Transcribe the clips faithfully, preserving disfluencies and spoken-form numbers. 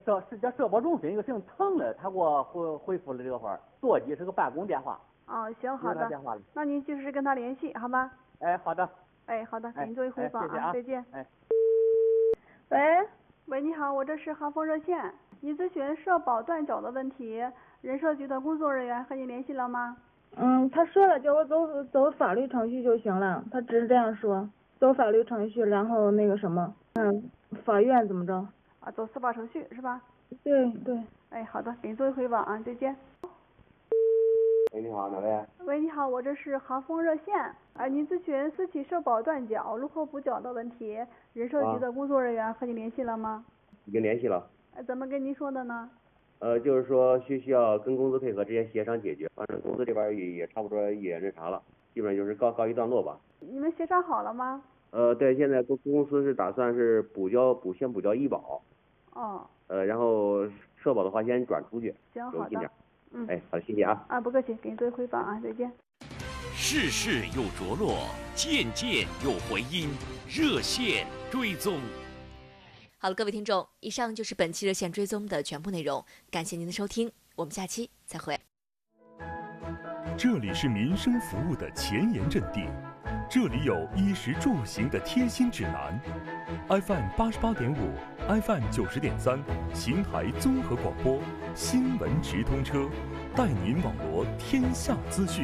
这是这社保中心一个姓滕的，他给我回回复了这个话，座机是个办公电话。 哦，行，好的。那您及时跟他联系，好吗？ 哎，好的。 哎，好的，给您做一回访啊， 哎啊再见。 哎。 喂，喂，你好，我这是航丰热线，你咨询社保断缴的问题，人社局的工作人员和你联系了吗？ 嗯，他说了，叫我走走法律程序就行了，他只是这样说，走法律程序，然后那个什么，嗯，法院怎么着？ 啊，走司法程序是吧？ 对对。 哎，好的，给你做一回访啊，再见。 喂，你好，哪位？ 喂，你好，我这是航丰热线，啊，您咨询私企社保断缴如何补缴的问题，人社局的工作人员和你联系了吗？ 已经联系了。 哎，怎么跟您说的呢？ 呃，就是说需需要跟公司配合，直接协商解决。反正公司这边也也差不多也那啥了，基本上就是告告一段落吧。 你们协商好了吗？ 呃，对，现在公公司是打算是补交补先补交医保。 哦。 呃，然后社保的话先转出去。 行，好的。嗯。 哎，好的，谢谢啊。 啊，不客气，给你做回访啊，再见。 事事有着落，件件有回音，热线追踪。 好了，各位听众，以上就是本期热线追踪的全部内容，感谢您的收听，我们下期再会。 这里是民生服务的前沿阵地，这里有衣食住行的贴心指南。F M 八十八点五 ，F M 九十点三，邢台综合广播，新闻直通车，带您网罗天下资讯。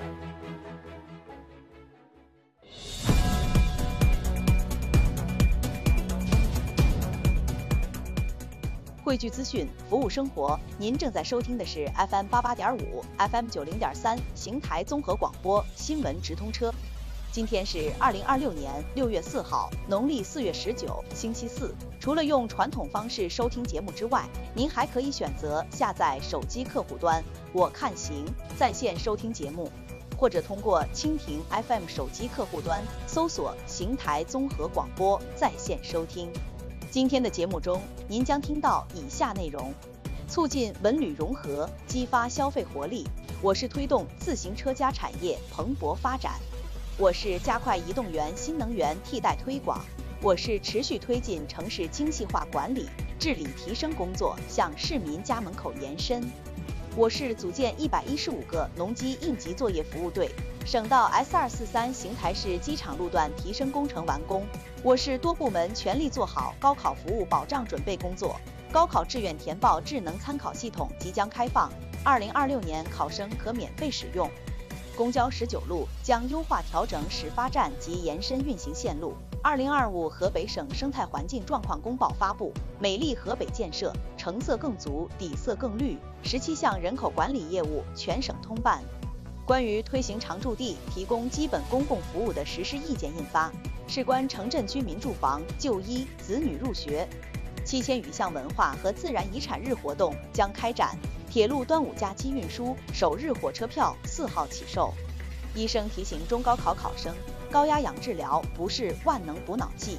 汇聚资讯，服务生活。您正在收听的是 F M 八八点五、F M 九零点三邢台综合广播新闻直通车。今天是二零二六年六月四号，农历四月十九，星期四。除了用传统方式收听节目之外，您还可以选择下载手机客户端“我看行”在线收听节目，或者通过蜻蜓 F M 手机客户端搜索“邢台综合广播”在线收听。今天的节目中，您将听到以下内容：促进文旅融合，激发消费活力；我是推动自行车家产业蓬勃发展；我是加快移动源新能源替代推广；我是持续推进城市精细化管理治理提升工作向市民家门口延伸；我是组建一百一十五个农机应急作业服务队，省道 S 二四三邢台市机场路段提升工程完工。我市多部门全力做好高考服务保障准备工作，高考志愿填报智能参考系统即将开放，二零二六年考生可免费使用。公交十九路将优化调整始发站及延伸运行线路。二零二五河北省生态环境状况公报发布，美丽河北建设，成色更足，底色更绿，十七项人口管理业务全省通办。关于推行常住地提供基本公共服务的实施意见印发，事关城镇居民住房、就医、子女入学。七千余项文化和自然遗产日活动将开展。铁路端午假期运输首日火车票四号起售。医生提醒中高考考生，高压氧治疗不是万能补脑剂。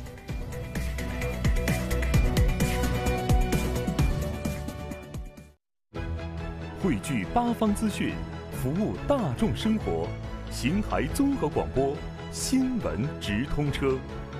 汇聚八方资讯，服务大众生活。邢台综合广播新闻直通车。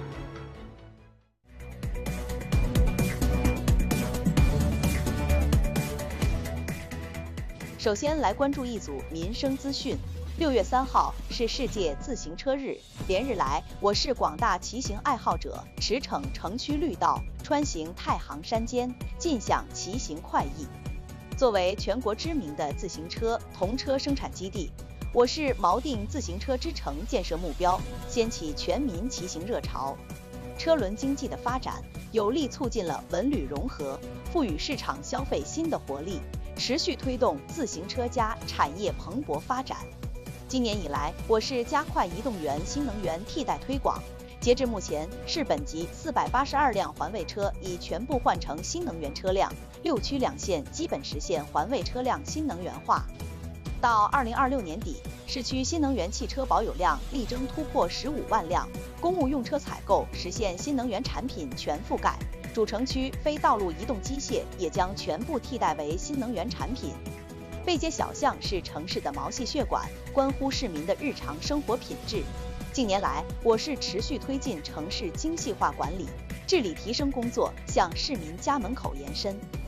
首先来关注一组民生资讯。六月三号是世界自行车日，连日来，我市广大骑行爱好者驰骋城区绿道，穿行太行山间，尽享骑行快意。作为全国知名的自行车童车生产基地，我市锚定自行车之城建设目标，掀起全民骑行热潮。车轮经济的发展，有力促进了文旅融合，赋予市场消费新的活力，持续推动自行车家产业蓬勃发展。今年以来，我市加快移动源新能源替代推广，截至目前，市本级四百八十二辆环卫车已全部换成新能源车辆，六区两县基本实现环卫车辆新能源化。到二零二六年底，市区新能源汽车保有量力争突破十五万辆，公务用车采购实现新能源产品全覆盖，主城区非道路移动机械也将全部替代为新能源产品。背街小巷是城市的毛细血管，关乎市民的日常生活品质。近年来，我市持续推进城市精细化管理治理提升工作向市民家门口延伸。